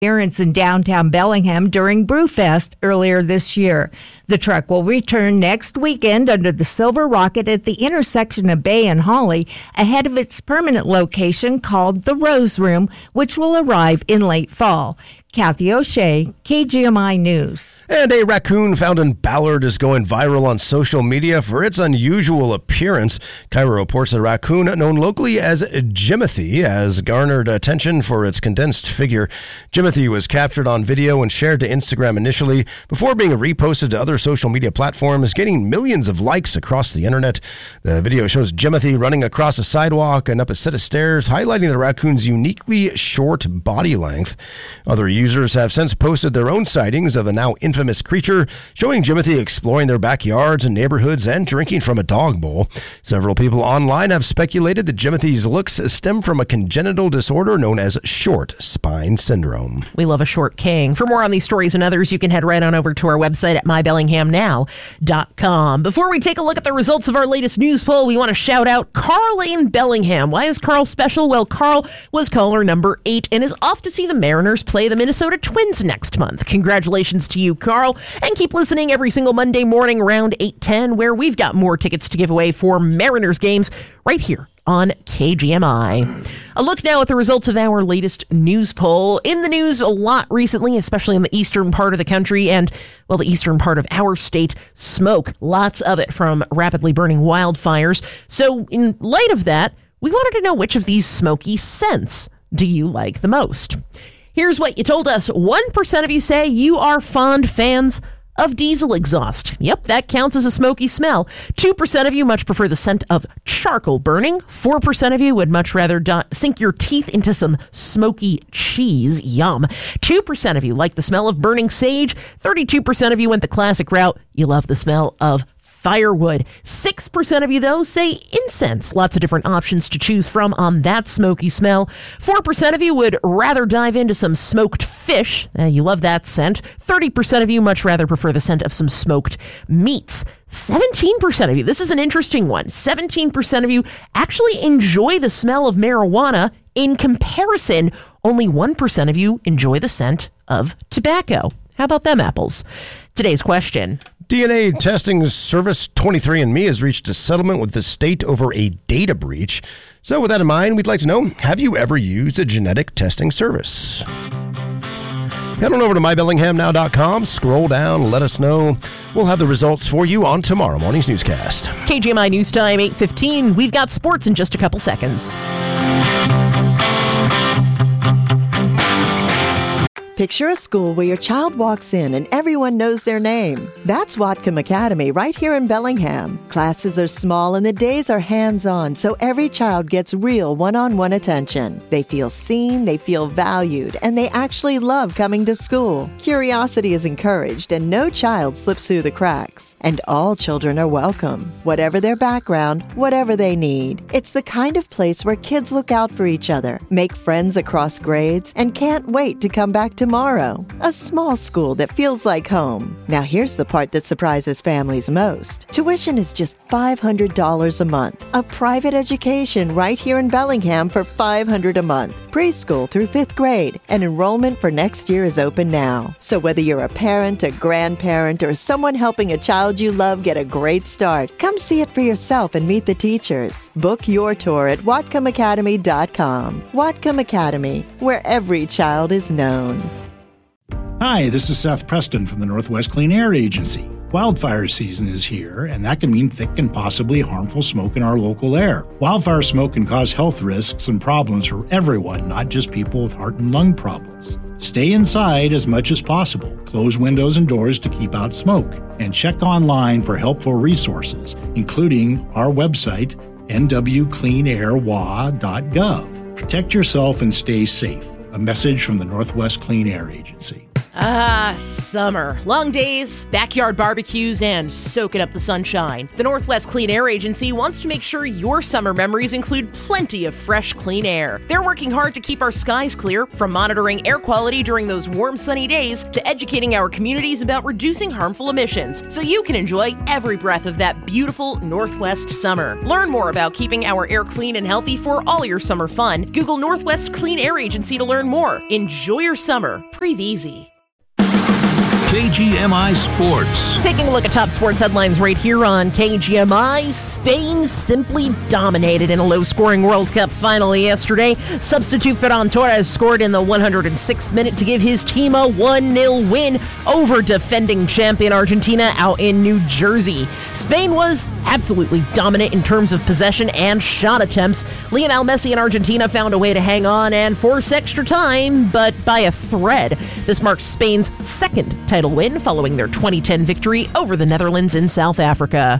appearance in downtown Bellingham during Brewfest earlier this year. The truck will return next weekend under the Silver Rocket at the intersection of Bay and Holly, ahead of its permanent location called the Rose Room, which will arrive in late fall. Kathy O'Shea, KGMI News. And a raccoon found in Ballard is going viral on social media for its unusual appearance. Cairo reports the raccoon, known locally as Jimothy, has garnered attention for its condensed figure. Jimothy was captured on video and shared to Instagram initially before being reposted to other social media platforms, getting millions of likes across the internet. The video shows Jimothy running across a sidewalk and up a set of stairs, highlighting the raccoon's uniquely short body length. Other users have since posted their own sightings of a now infamous creature, showing Jimothy exploring their backyards and neighborhoods and drinking from a dog bowl. Several people online have speculated that Jimothy's looks stem from a congenital disorder known as short spine syndrome. We love a short king. For more on these stories and others, you can head right on over to our website at mybellinghamnow.com. Before we take a look at the results of our latest news poll, we want to shout out Carl in Bellingham. Why is Carl special? Well, Carl was caller number 8 and is off to see the Mariners play the Minnesota Twins next month. Congratulations to you, Carl, and keep listening every single Monday morning around 8:10, where we've got more tickets to give away for Mariners games right here on KGMI. A look now at the results of our latest news poll. In the news a lot recently, especially in the eastern part of the country and, well, the eastern part of our state, smoke. Lots of it from rapidly burning wildfires. So in light of that, we wanted to know which of these smoky scents do you like the most? Here's what you told us. 1% of you say you are fond fans of diesel exhaust. Yep, that counts as a smoky smell. 2% of you much prefer the scent of charcoal burning. 4% of you would much rather sink your teeth into some smoky cheese. Yum. 2% of you like the smell of burning sage. 32% of you went the classic route. You love the smell of firewood. 6% of you, though, say incense. Lots of different options to choose from on that smoky smell. 4% of you would rather dive into some smoked fish. You love that scent. 30% of you much rather prefer the scent of some smoked meats. 17% of you, this is an interesting one, 17% of you actually enjoy the smell of marijuana. In comparison, only 1% of you enjoy the scent of tobacco. How about them apples? Today's question. DNA testing service 23andMe has reached a settlement with the state over a data breach. So with that in mind, we'd like to know, have you ever used a genetic testing service? Head on over to mybellinghamnow.com, scroll down, let us know. We'll have the results for you on tomorrow morning's newscast. KGMI News Time, 8:15. We've got sports in just a couple seconds. Picture a school where your child walks in and everyone knows their name. That's Whatcom Academy right here in Bellingham. Classes are small and the days are hands-on, so every child gets real one-on-one attention. They feel seen, they feel valued, and they actually love coming to school. Curiosity is encouraged and no child slips through the cracks. And all children are welcome, whatever their background, whatever they need. It's the kind of place where kids look out for each other, make friends across grades, and can't wait to come back tomorrow. A small school that feels like home. Now here's the part that surprises families most. Tuition is just $500 a month. A private education right here in Bellingham for $500 a month. Preschool through 5th grade. And enrollment for next year is open now. So whether you're a parent, a grandparent, or someone helping a child you love get a great start, come see it for yourself and meet the teachers. Book your tour at whatcomacademy.com. Whatcom Academy, where every child is known. Hi, this is Seth Preston from the Northwest Clean Air Agency. Wildfire season is here, and that can mean thick and possibly harmful smoke in our local air. Wildfire smoke can cause health risks and problems for everyone, not just people with heart and lung problems. Stay inside as much as possible. Close windows and doors to keep out smoke. And check online for helpful resources, including our website, nwcleanairwa.gov. Protect yourself and stay safe. A message from the Northwest Clean Air Agency. Summer. Long days, backyard barbecues, and soaking up the sunshine. The Northwest Clean Air Agency wants to make sure your summer memories include plenty of fresh, clean air. They're working hard to keep our skies clear, from monitoring air quality during those warm, sunny days to educating our communities about reducing harmful emissions, so you can enjoy every breath of that beautiful Northwest summer. Learn more about keeping our air clean and healthy for all your summer fun. Google Northwest Clean Air Agency to learn more. Enjoy your summer. Breathe easy. KGMI Sports. Taking a look at top sports headlines right here on KGMI. Spain simply dominated in a low-scoring World Cup final yesterday. Substitute Ferran Torres scored in the 106th minute to give his team a 1-0 win over defending champion Argentina out in New Jersey. Spain was absolutely dominant in terms of possession and shot attempts. Lionel Messi and Argentina found a way to hang on and force extra time, but by a thread. This marks Spain's second title win following their 2010 victory over the Netherlands in South Africa.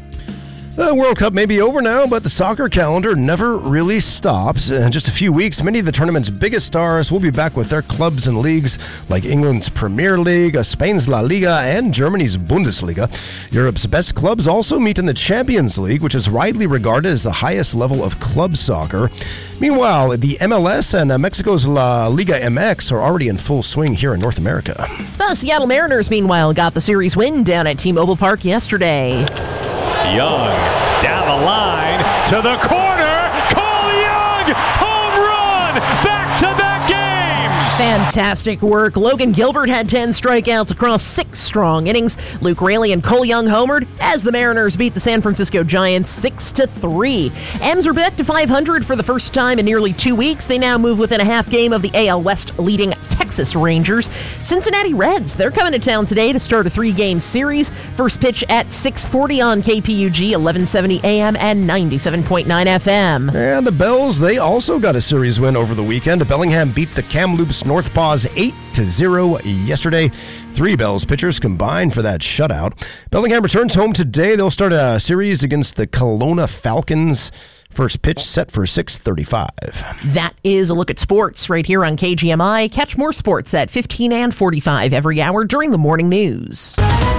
The World Cup may be over now, but the soccer calendar never really stops. In just a few weeks, many of the tournament's biggest stars will be back with their clubs and leagues like England's Premier League, Spain's La Liga, and Germany's Bundesliga. Europe's best clubs also meet in the Champions League, which is widely regarded as the highest level of club soccer. Meanwhile, the MLS and Mexico's La Liga MX are already in full swing here in North America. The Seattle Mariners, meanwhile, got the series win down at T-Mobile Park yesterday. Young down the line to the corner. Cole Young, home run, back-to-back games. Fantastic work. Logan Gilbert had 10 strikeouts across 6 strong innings. Luke Raley and Cole Young homered as the Mariners beat the San Francisco Giants 6-3. M's are back to 500 for the first time in nearly 2 weeks. They now move within a half game of the AL West leading Texas Rangers. Cincinnati Reds, they're coming to town today to start a 3-game series. First pitch at 6:40 on KPUG, 1170 AM and 97.9 FM. And the Bells, they also got a series win over the weekend. Bellingham beat the Kamloops Northpaws 8-0 yesterday. 3 Bells pitchers combined for that shutout. Bellingham returns home today. They'll start a series against the Kelowna Falcons. First pitch set for 6:35. That is a look at sports right here on KGMI. Catch more sports at 15 and 45 every hour during the morning news.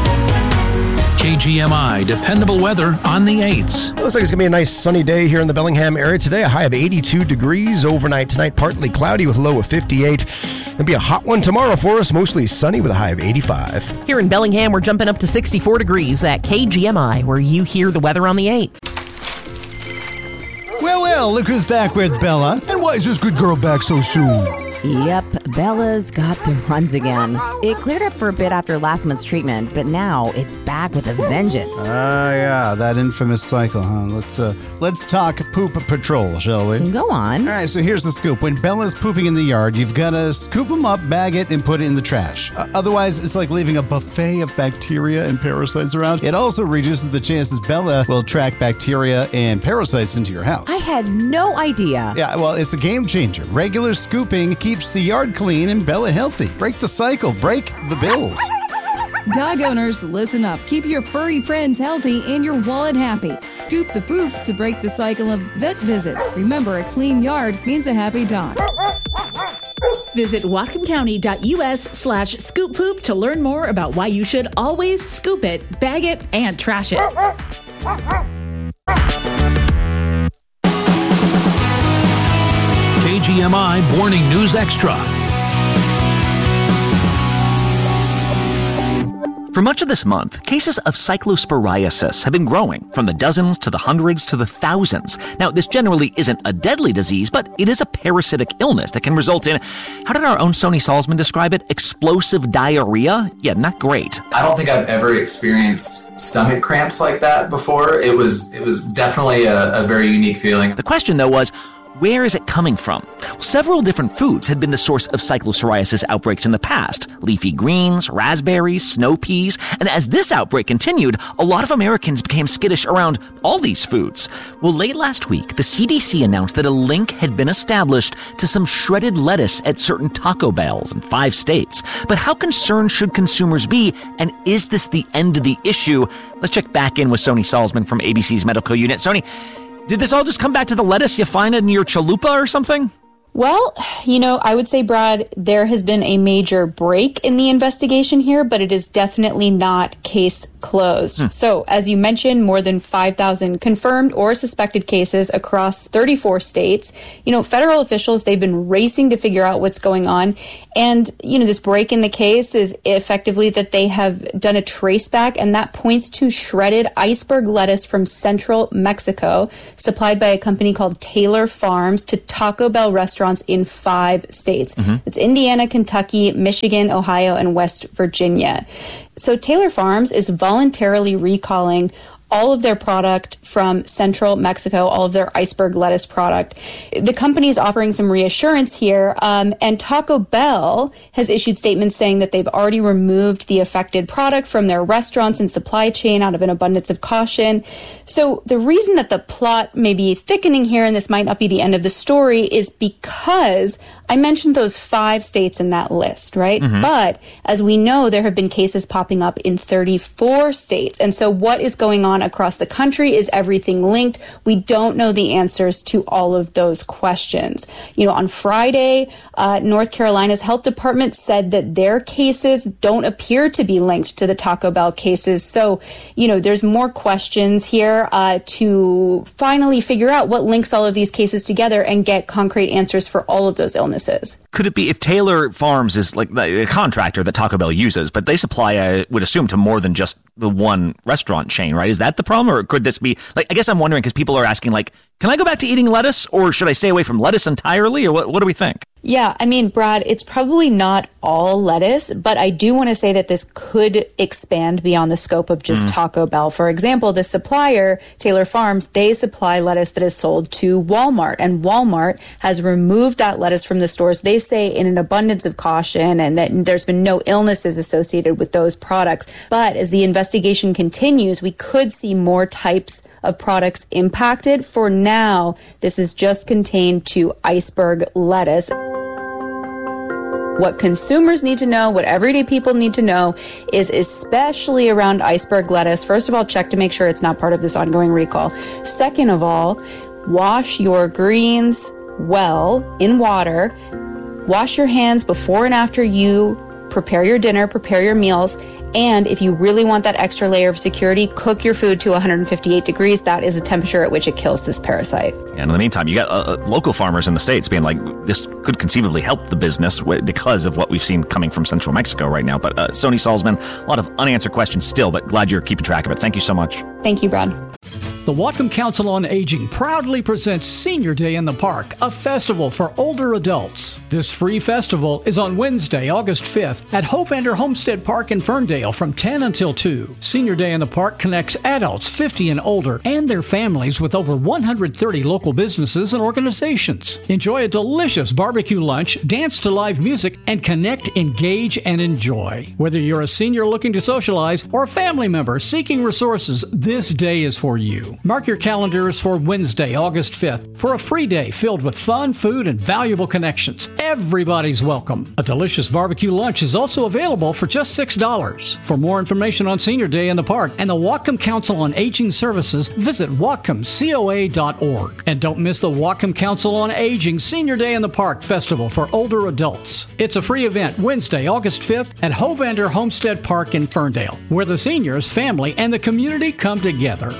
KGMI dependable weather on the 8s. Looks like it's going to be a nice sunny day here in the Bellingham area today. A high of 82 degrees. Overnight tonight, partly cloudy with a low of 58. It'll be a hot one tomorrow for us, mostly sunny with a high of 85. Here in Bellingham, we're jumping up to 64 degrees at KGMI, where you hear the weather on the 8s. Well, look who's back with Bella. And why is this good girl back so soon? Yep, Bella's got the runs again. It cleared up for a bit after last month's treatment, but now it's back with a vengeance. Yeah, that infamous cycle, huh? Let's talk poop patrol, shall we? Go on. All right, so here's the scoop. When Bella's pooping in the yard, you've got to scoop them up, bag it, and put it in the trash. Otherwise, it's like leaving a buffet of bacteria and parasites around. It also reduces the chances Bella will attract bacteria and parasites into your house. I had no idea. Yeah, well, it's a game changer. Regular scooping keeps the yard clean and Bella healthy. Break the cycle. Break the bills. Dog owners, listen up. Keep your furry friends healthy and your wallet happy. Scoop the poop to break the cycle of vet visits. Remember, a clean yard means a happy dog. Visit whatcomcounty.us/scoop-poop to learn more about why you should always scoop it, bag it, and trash it. KGMI Morning News Extra. For much of this month, cases of cyclosporiasis have been growing from the dozens to the hundreds to the thousands. Now, this generally isn't a deadly disease, but it is a parasitic illness that can result in, how did our own Sony Salzman describe it? Explosive diarrhea? Yeah, not great. I don't think I've ever experienced stomach cramps like that before. It was definitely a very unique feeling. The question, though, was, where is it coming from? Well, several different foods had been the source of cyclosporiasis outbreaks in the past. Leafy greens, raspberries, snow peas. And as this outbreak continued, a lot of Americans became skittish around all these foods. Well, late last week, the CDC announced that a link had been established to some shredded lettuce at certain Taco Bells in 5 states. But how concerned should consumers be? And is this the end of the issue? Let's check back in with Sony Salzman from ABC's medical unit. Sony, did this all just come back to the lettuce you find in your chalupa or something? Well, I would say, Brad, there has been a major break in the investigation here, but it is definitely not case closed. So, as you mentioned, more than 5,000 confirmed or suspected cases across 34 states. Federal officials, they've been racing to figure out what's going on. And, this break in the case is effectively that they have done a trace back, and that points to shredded iceberg lettuce from central Mexico, supplied by a company called Taylor Farms to Taco Bell restaurants in 5 states. It's Indiana, Kentucky, Michigan, Ohio, and West Virginia. So Taylor Farms is voluntarily recalling all of their product from central Mexico, all of their iceberg lettuce product. The company is offering some reassurance here, and Taco Bell has issued statements saying that they've already removed the affected product from their restaurants and supply chain out of an abundance of caution. So the reason that the plot may be thickening here, and this might not be the end of the story, is because I mentioned those 5 states in that list, right? But as we know, there have been cases popping up in 34 states. And so what is going on across the country? Is everything linked? We don't know the answers to all of those questions. On Friday, North Carolina's health department said that their cases don't appear to be linked to the Taco Bell cases. So, there's more questions here to finally figure out what links all of these cases together and get concrete answers for all of those illnesses. Could it be if Taylor Farms is like a contractor that Taco Bell uses, but they supply, I would assume, to more than just the one restaurant chain, right? Is that the problem? Or could this be, I guess I'm wondering because people are asking, can I go back to eating lettuce or should I stay away from lettuce entirely? Or what do we think? Yeah, Brad, it's probably not all lettuce, but I do want to say that this could expand beyond the scope of just Taco Bell. For example, the supplier, Taylor Farms, they supply lettuce that is sold to Walmart, and Walmart has removed that lettuce from the stores, they say, in an abundance of caution, and that there's been no illnesses associated with those products. But as the investigation continues, we could see more types of products impacted. For now, this is just contained to iceberg lettuce. What consumers need to know, what everyday people need to know, is especially around iceberg lettuce. First of all, check to make sure it's not part of this ongoing recall. Second of all, wash your greens well in water. Wash your hands before and after you prepare your dinner, prepare your meals. And if you really want that extra layer of security, cook your food to 158 degrees. That is the temperature at which it kills this parasite. And in the meantime, you got local farmers in the States being like, this could conceivably help the business because of what we've seen coming from central Mexico right now. But Sony Salzman, a lot of unanswered questions still, but glad you're keeping track of it. Thank you so much. Thank you, Brad. The Whatcom Council on Aging proudly presents Senior Day in the Park, a festival for older adults. This free festival is on Wednesday, August 5th at Hovander Homestead Park in Ferndale from 10 until 2. Senior Day in the Park connects adults 50 and older and their families with over 130 local businesses and organizations. Enjoy a delicious barbecue lunch, dance to live music, and connect, engage, and enjoy. Whether you're a senior looking to socialize or a family member seeking resources, this day is for you. Mark your calendars for Wednesday, August 5th for a free day filled with fun, food, and valuable connections. Everybody's welcome. A delicious barbecue lunch is also available for just $6. For more information on Senior Day in the Park and the Whatcom Council on Aging Services, visit whatcomcoa.org. And don't miss the Whatcom Council on Aging Senior Day in the Park Festival for older adults. It's a free event Wednesday, August 5th at Hovander Homestead Park in Ferndale, where the seniors, family, and the community come together.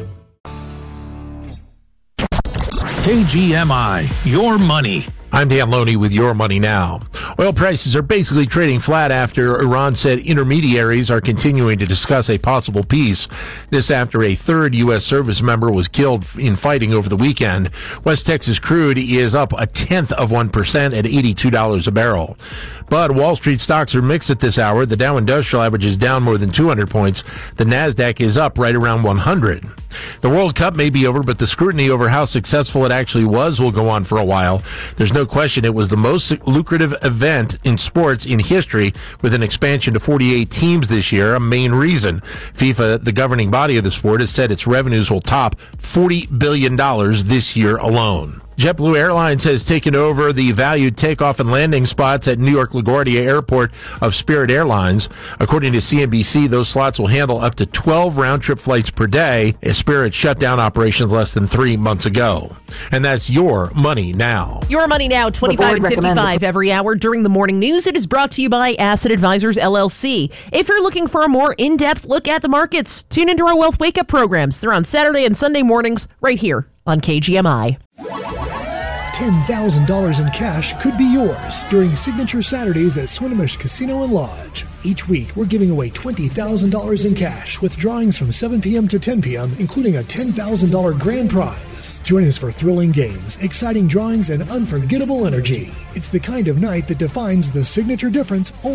KGMI, your money. I'm Dan Loney with Your Money Now. Oil prices are basically trading flat after Iran said intermediaries are continuing to discuss a possible peace. This after a third U.S. service member was killed in fighting over the weekend. West Texas crude is up 0.1% at $82 a barrel. But Wall Street stocks are mixed at this hour. The Dow Industrial Average is down more than 200 points. The Nasdaq is up right around 100. The World Cup may be over, but the scrutiny over how successful it actually was will go on for a while. There's no question it was the most lucrative event in sports in history, with an expansion to 48 teams this year, a main reason. FIFA, the governing body of the sport, has said its revenues will top $40 billion this year alone. JetBlue Airlines has taken over the valued takeoff and landing spots at New York LaGuardia Airport of Spirit Airlines. According to CNBC, those slots will handle up to 12 round-trip flights per day, as Spirit shut down operations less than 3 months ago. And that's Your Money Now. Your Money Now, 25 and 55 every hour during the morning news. It is brought to you by Asset Advisors, LLC. If you're looking for a more in-depth look at the markets, tune into our Wealth Wake-Up programs. They're on Saturday and Sunday mornings right here on KGMI. $10,000 in cash could be yours during Signature Saturdays at Swinomish Casino and Lodge. Each week, we're giving away $20,000 in cash with drawings from 7 p.m. to 10 p.m., including a $10,000 grand prize. Join us for thrilling games, exciting drawings, and unforgettable energy. It's the kind of night that defines the signature difference only